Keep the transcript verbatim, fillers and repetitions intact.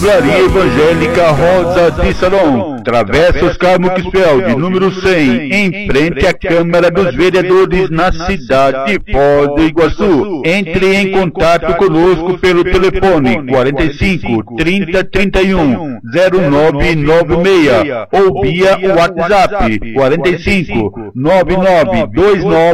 Livraria Evangélica Rosa de Saron, Travessa Oscar Muxfeld, número cem, em frente à Câmara dos Vereadores, na cidade de Foz do Iguaçu. Entre em contato conosco pelo telefone quarenta e cinco, trinta, trinta e um, zero nove nove seis ou via WhatsApp quarenta e cinco, nove nove dois nove